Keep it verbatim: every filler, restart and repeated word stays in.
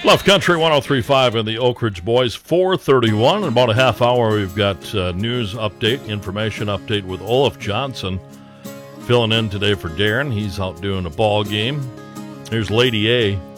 Left Country one oh three point five and the Oak Ridge Boys, four thirty-one. In about a half hour, we've got uh, news update, information update with Olaf Johnson filling in today for Darren. He's out doing a ball game. Here's Lady A.